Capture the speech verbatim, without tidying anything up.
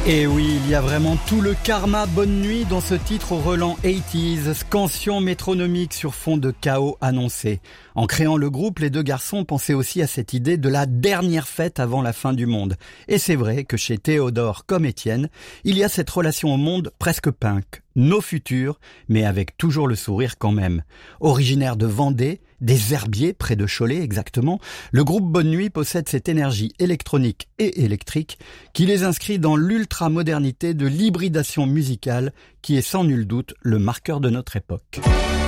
Et oui, il y a vraiment tout le karma bonne nuit dans ce titre au relent quatre-vingt-dix, scansion métronomique sur fond de chaos annoncé. En créant le groupe, les deux garçons pensaient aussi à cette idée de la dernière fête avant la fin du monde. Et c'est vrai que chez Théodore comme Étienne, il y a cette relation au monde presque punk. Nos futurs, mais avec toujours le sourire quand même. Originaire de Vendée, des Herbiers, près de Cholet exactement, le groupe Bonne Nuit possède cette énergie électronique et électrique qui les inscrit dans l'ultra-modernité de l'hybridation musicale qui est sans nul doute le marqueur de notre époque.